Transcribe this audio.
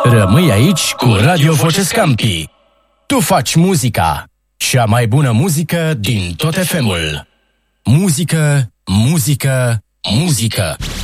Rămâi aici cu Radio Voce Scampi. Tu faci muzica, cea mai bună muzică din tot FM-ul. Muzică, muzică, muzică.